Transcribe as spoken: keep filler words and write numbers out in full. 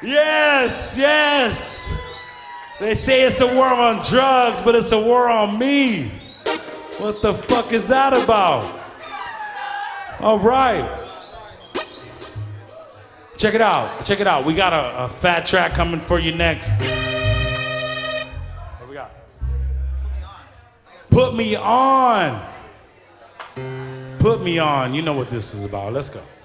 Yes, yes. They say it's a war on drugs, but it's a war on me. What the fuck is that about? All right. Check it out. Check it out. We got a, a fat track coming for you next. What we got? Put me on. Put me on. You know what this is about. Let's go.